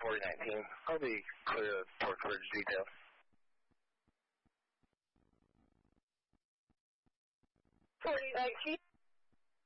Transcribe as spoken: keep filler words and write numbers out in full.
forty nineteen. I'll be clear of port coverage details. forty nineteen.